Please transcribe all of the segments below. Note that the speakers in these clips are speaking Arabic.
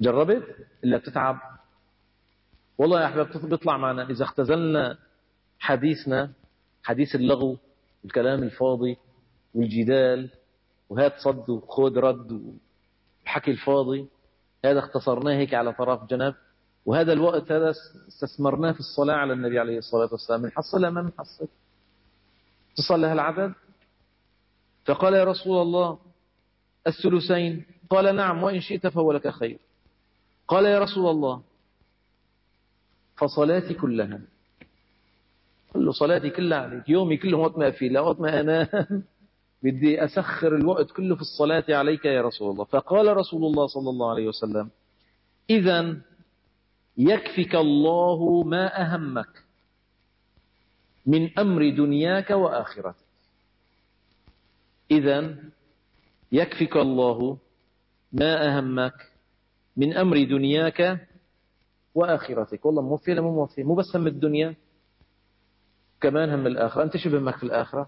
جربت إلا بتتعب. والله يا أحباب بيطلع معنا إذا اختزلنا حديثنا، حديث اللغو والكلام الفاضي والجدال وهات صد وخود رد والحكي الفاضي، هذا اختصرناه هيك على طرف جنب، وهذا الوقت هذا استثمرناه في الصلاة على النبي عليه الصلاة والسلام. نحصلها ما نحصل؟ تصل لها العدد. فقال يا رسول الله الثلثين؟ قال نعم وإن شئت فهو لك خير. قال يا رسول الله فصلاتي كلها؟ قال له صلاتي كلها عليك، يومي كله وقت ما في لا وقت ما أنام بدي أسخر الوقت كله في الصلاة عليك يا رسول الله. فقال رسول الله صلى الله عليه وسلم إذن يكفك الله ما أهمك من أمر دنياك وآخرتك. إذن يكفك الله ما أهمك من أمر دنياك وآخرتك. والله موفي ولا مو موفي؟ مو بس هم الدنيا، كمان هم الآخرة. أنت شو بهمك في الآخرة؟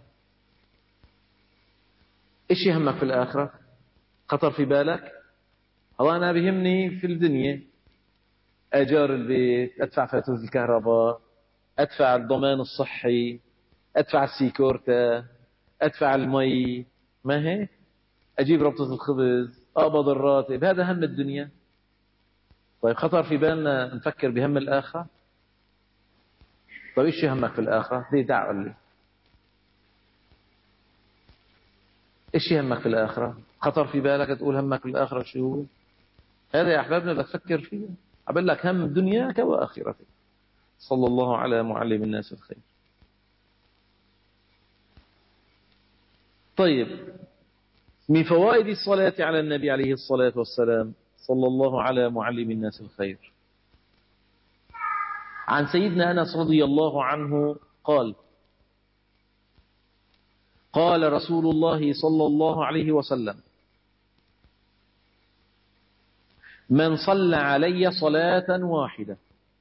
إيش يهمك في الآخرة؟ خطر في بالك؟ والله أنا بيهمني في الدنيا أجار البيت، أدفع فاتورة الكهرباء، أدفع الضمان الصحي، أدفع السيكورتا، أدفع المي، ما هيك؟ أجيب ربطة الخبز، أقبض الراتب. هذا هم الدنيا. طيب خطر في بالنا نفكر بهم الآخرة؟ طيب إيش يهمك في الآخرة؟ ليه دعوة لي؟ إيش يهمك في الآخرة؟ خطر في بالك تقول همك في الآخرة شو هو؟ هذا يا أحبابنا بتفكر فيه. أقول لك هم دنياك وآخرتك. صلى الله على معلم الناس الخير. طيب من فوائد الصلاة على النبي عليه الصلاة والسلام صلى الله على معلم الناس الخير، عن سيدنا أنس رضي الله عنه قال قال رسول الله صلى الله عليه وسلم من صلى علي صلاة واحدة،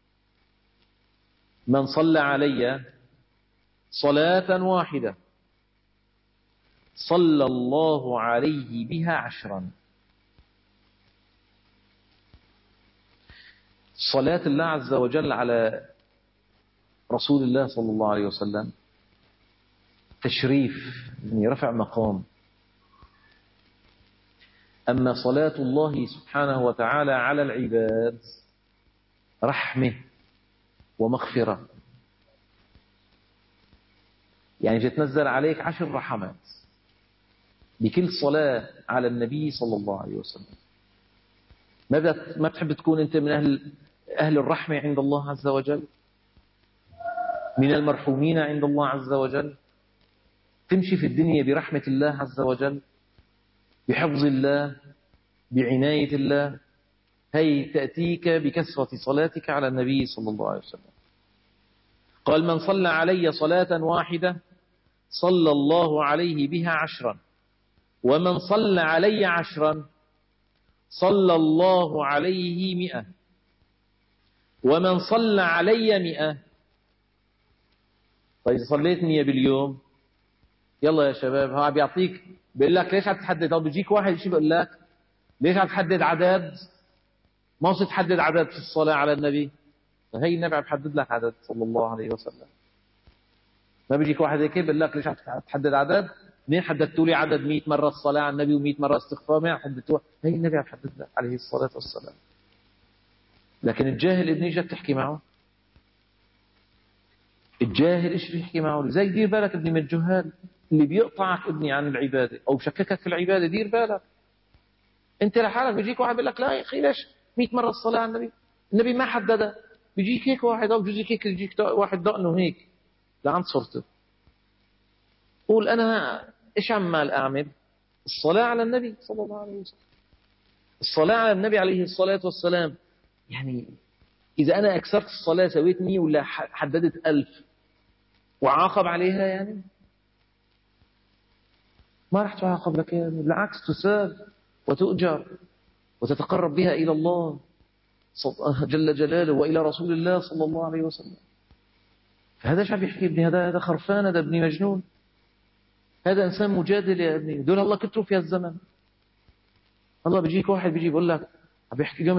من صلى علي صلاة واحدة صلى الله عليه بها 10. صلاة الله عز وجل على رسول الله صلى الله عليه وسلم تشريف، يعني رفع مقام. أما صلاة الله سبحانه وتعالى على العباد رحمة ومغفرة، يعني تتنزل عليك 10 رحمات بكل صلاة على النبي صلى الله عليه وسلم. ما بتحب تكون أنت من أهل الرحمة عند الله عز وجل، من المرحومين عند الله عز وجل، تمشي في الدنيا برحمة الله عز وجل، بحفظ الله، بعناية الله. هي تأتيك بكثرة صلاتك على النبي صلى الله عليه وسلم. قال من صلى علي صلاة واحدة صلى الله عليه بها 10، ومن صلى علي 10 صلى الله عليه 100، ومن صلى علي 100. طيب إذا صليت 100 باليوم، يلا يا شباب ها بيعطيك، بيقول لك ليش عم تحدد؟ أو بيجيك واحد شو بيقول لك ليش عم تحدد عدد؟ ما وصلت تحدد عدد في الصلاة على النبي؟ هي النبي عم يحدد لك عدد صلى الله عليه وسلم. ما بيجيك واحد هيك بيقول لك ليش عم تحدد عدد؟ منين حددتوا لي عدد 100 مرة الصلاة على النبي و100 مرة استغفار؟ ما حددتوها، هي النبي عم يحدد لك عليه الصلاة والسلام. لكن الجاهل ابني جت تحكي معه، الجاهل ايش بيحكي معه؟ زي دير بالك ابني من الجهال اللي بيقطعك ابني عن العبادة او بشككك في العبادة. دير بالك انت لحالك. بيجيك واحد بيقول لك لا يا اخي ليش 100 مرة الصلاة على النبي؟ النبي ما حددها. بيجيك هيك واحد او بيجيك هيك يجيك واحد دقنه هيك لعند صورته، قول انا ايش عمال اعمل؟ الصلاة على النبي صلى الله عليه وسلم. الصلاة على النبي عليه الصلاة والسلام. يعني إذا أنا أكثرت الصلاة سويت 100 ولا حددت 1000 وعاقب عليها، يعني ما راح تعاقب لك، يعني بالعكس تساب وتؤجر وتتقرب بها إلى الله جل جلاله وإلى رسول الله صلى الله عليه وسلم. فهذا شو عم يحكي ابني؟ هذا خرفان، هذا ابني مجنون، هذا إنسان مجادل يا ابني. دول الله كتروا في الزمن. الله بيجيك واحد بيجي بيقول لك عم بيحكي اليوم